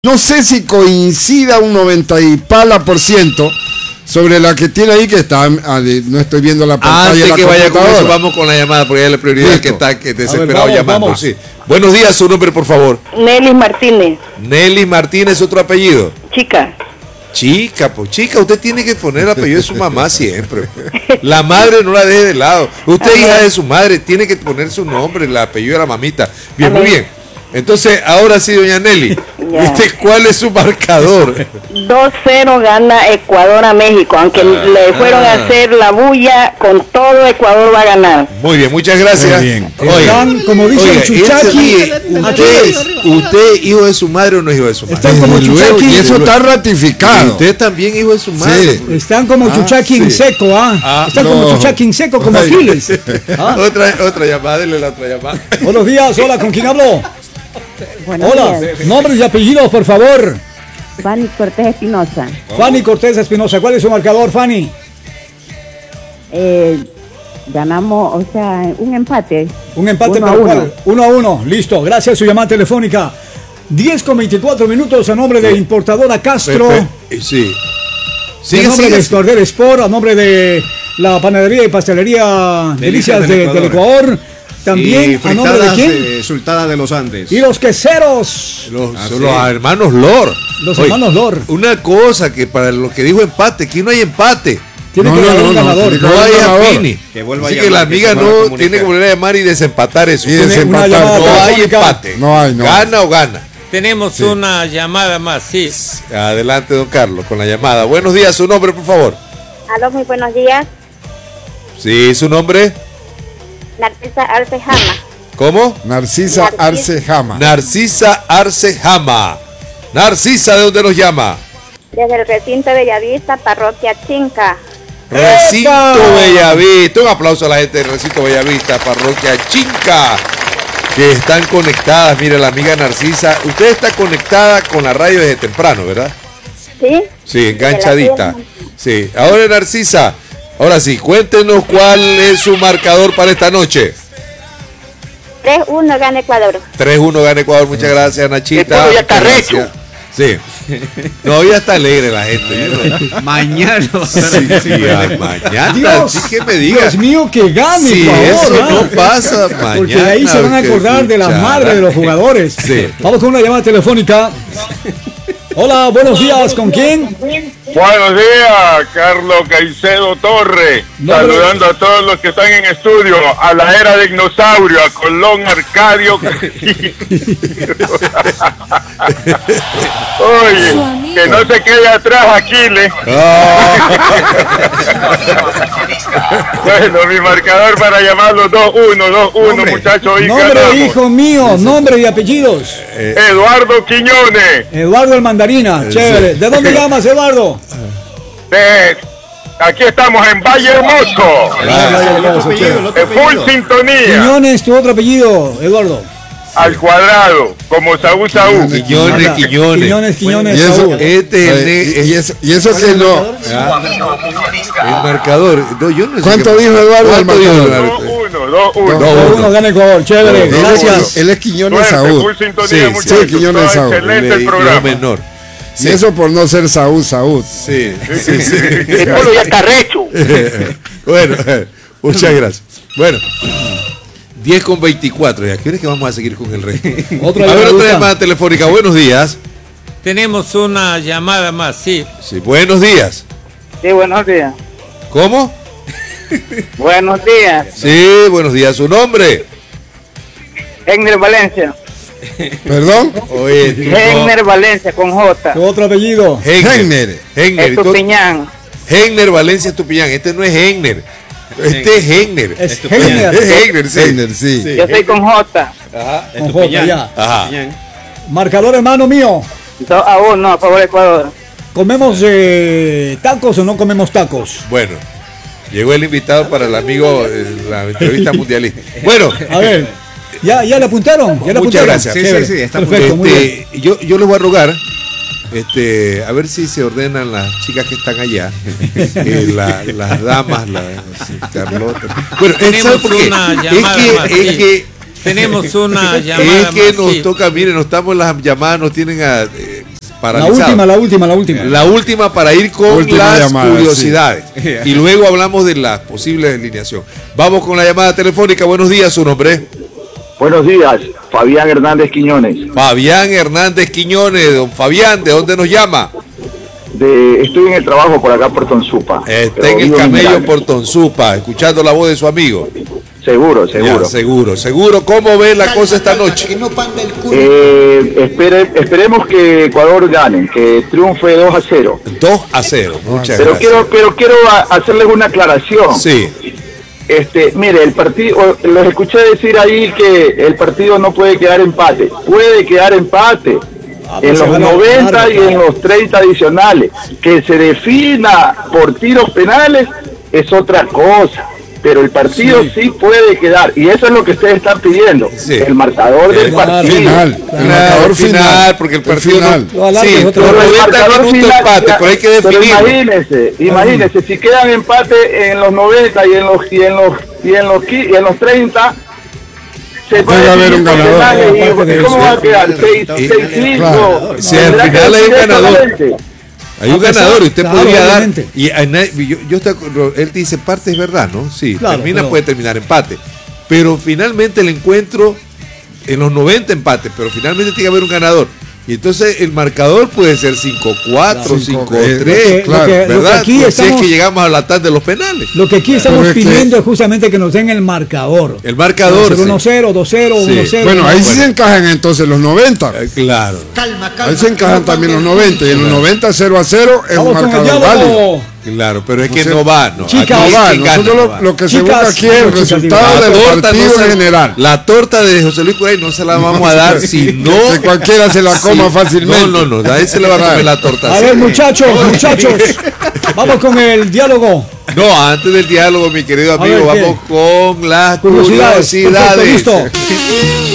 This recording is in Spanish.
No sé si coincida un 90 y pala por ciento sobre la que tiene ahí que está. No estoy viendo la pantalla. Antes de la que vaya con eso, vamos con la llamada, porque es la prioridad. Listo. Que está desesperado llamando. Vamos. Sí. Buenos días, su nombre, por favor. Nelly Martínez. Nelly Martínez, otro apellido. Chica. Chica, pues chica, usted tiene que poner el apellido de su mamá siempre. La madre no la deje de lado. Usted, hija de su madre, tiene que poner su nombre, el apellido de la mamita. Bien, muy bien. Entonces, ahora sí, doña Nelly, ¿usted cuál es su marcador? 2-0 gana Ecuador a México, aunque le fueron a hacer la bulla, con todo Ecuador va a ganar. Muy bien, muchas gracias. Muy bien. Están, como dice el Chuchaki, ¿usted hijo de su madre o no es hijo de su madre? Están como Chuchaki. Y eso está ratificado. ¿Y usted también hijo de su madre? Sí. Están como Chuchaki en seco, Están como Chuchaki en seco, como Aquiles. Otra llamada, dele la otra llamada. Buenos días, hola, ¿con quién hablo? Buenos Hola, días. nombres y apellidos, por favor. Fanny Cortés Espinosa. Fanny Cortés Espinosa, ¿cuál es su marcador, Fanny? Ganamos, o sea, un empate. Un empate 1-1. 1-1, listo, gracias a su llamada telefónica. 10:24 a nombre de Importadora Castro. Sí. A nombre de Estorder Sport, a nombre de la panadería y pastelería Delicias del Ecuador. También a nombre de quién? Sultana de los Andes. Y los queseros. Los hermanos Lor. Los hermanos Lor. Una cosa que para lo que dijo empate, aquí no hay empate. Tiene que haber un ganador. No hay afini. Que vuelva Así a que la llamar, amiga que no tiene que volver a llamar y desempatar eso. Y desempatar. No hay empate. No hay. Gana o gana. Tenemos una llamada más, sí. Adelante, don Carlos, con la llamada. Buenos días, su nombre, por favor. Aló, muy buenos días. Sí, su nombre. Narcisa Arce Jama. ¿Cómo? Narcisa Arce Jama. Narcisa Arce Jama. Narcisa, ¿de dónde nos llama? Desde el recinto Bellavista, parroquia Chinca. Recinto Bellavista. Un aplauso a la gente del recinto Bellavista, parroquia Chinca, que están conectadas. Mira, la amiga Narcisa. Usted está conectada con la radio desde temprano, ¿verdad? ¿Sí? Sí, enganchadita. Sí. Ahora, Narcisa, ahora sí, cuéntenos cuál es su marcador para esta noche. 3-1 gana Ecuador. 3-1 gana Ecuador. Muchas gracias, Nachita. Ya está recho. Sí. No, ya está alegre la gente. Mañana. Mañana. Dios, sí que me diga. Dios mío, que gane, Sí, por favor, eso no pasa mañana. Porque ahí se van a acordar de las madres de los jugadores. Sí. Vamos con una llamada telefónica. Hola, buenos días, ¿con quién? Buenos días, Carlos Caicedo Torre, saludando a todos los que están en estudio, a la era de dinosaurio, a Colón Arcadio. Oye, que no se quede atrás Aquiles. Bueno, mi marcador para llamarlo 2-1, muchachos. Nombre, hijo mío, nombre y apellidos. Eduardo Quiñones. Eduardo el Mandarina, chévere. ¿De dónde llamas, Eduardo? Aquí estamos en Valle Hermoso. Full sintonía. Quiñones, tu otro apellido, Eduardo. Al cuadrado, como Saúl. Quiñones. Quiñones, Y eso, Saúl. y eso que no. El marcador. No, yo no sé. ¿Cuánto dijo Eduardo el marcador? 2-1. Gana Ecuador, chévere, gracias. Él es Quiñones Saúl. Full sintonía, Sí, muchachos. Quiñones Saúl. Excelente el programa. menor. Y eso por no ser Saúl. Sí. El pueblo ya está recho. Bueno, muchas gracias. Bueno, 10:24. ¿Ya quieres que vamos a seguir con el rey? Otra A ver, otra llamada. llamada telefónica. Buenos días. Tenemos una llamada más, sí. Sí, buenos días. Sí, buenos días. ¿Cómo? Buenos días. Sí, buenos días. ¿Su nombre? Egner Valencia. ¿Perdón? Oye, Egner Valencia con J. Tu otro apellido. Hegner. Estupiñán. Hegner Valencia Estupiñán. Este no es Hegner. Este es Hegner. Es Hegner. Es Hegner, sí. Hegner, sí. Yo soy con J. Con J, ya. Ajá. Marcador, hermano mío. 2-1 a favor de Ecuador. ¿Comemos tacos o no comemos tacos? Bueno, llegó el invitado para el amigo, la entrevista mundialista. Bueno, A ver, ¿ya le apuntaron? ¿Ya le Muchas apuntaron? gracias. Chévere. Sí, está perfecto, muy bien. yo les voy a rogar, a ver si se ordenan las chicas que están allá, las damas, Carlota. Bueno, ¿sabe Tenemos por qué? una llamada más, Es sí. que Tenemos una llamada es que más, nos sí. toca, miren, nos estamos las llamadas, nos tienen paralizado. La última. La última para ir con Última las llamada, curiosidades. sí. Y luego hablamos de las posibles alineación. Vamos con la llamada telefónica. Buenos días, su nombre. Buenos días, Fabián Hernández Quiñones. Fabián Hernández Quiñones. Don Fabián, ¿de dónde nos llama? Estoy en el trabajo por acá por Tonsupa. Está en el camello por Tonsupa, escuchando la voz de su amigo. Seguro. Ya, seguro. ¿Cómo ve la cosa esta noche? Que no panda el culo. Esperemos que Ecuador gane, que triunfe 2-0. 2-0. Muchas Pero gracias. quiero hacerles una aclaración. Sí. Mire, el partido, los escuché decir ahí que el partido no puede quedar empate. Puede quedar empate en los 90 y en los 30 adicionales. Que se defina por tiros penales es otra cosa. Pero el partido sí puede quedar, y eso es lo que ustedes están pidiendo, el marcador del partido. El marcador final, porque el partido final. Sí, pero el marcador final, empate, pero hay que definirlo. Imagínense, si quedan empate en los 90 y en los 30, se puede haber un ganador. ¿Cómo va a quedar? 6-5. Si al final hay un ganador. Hay un ganador y usted podría dar. Y él dice parte es verdad, ¿no? Sí, puede terminar empate. Pero finalmente el encuentro en los 90 empate, pero finalmente tiene que haber un ganador. Y entonces el marcador puede ser 5-4, 5-3, ¿verdad? Aquí si es que llegamos a la tarde de los penales. Lo que aquí estamos pidiendo es justamente que nos den el marcador. El marcador. 1-0, 2-0, 1-0. Bueno, ahí sí se encajan entonces los 90. Claro. Calma. Ahí se encajan también los 90. Y en los 90 0-0 es un marcador válido. Claro, pero es que no va, ¿no? Chica, No va. Nosotros lo que se busca aquí es el resultado del partido en general. La torta de José Luis Curay no se la vamos a dar si no. Que cualquiera se la coma fácilmente. No, a él se le va a comer la torta. A ver, muchachos, vamos con el diálogo. No, antes del diálogo, mi querido amigo, vamos con las curiosidades. Perfecto, listo.